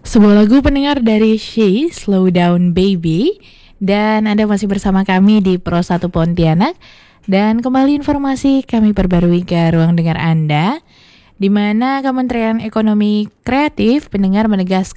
Sebuah lagu pendengar dari She, Slow Down Baby. Dan Anda masih bersama kami di Pro 1 Pontianak. Dan kembali informasi kami perbarui ke ruang dengar Anda, di mana Kementerian Ekonomi Kreatif pendengar menegaskan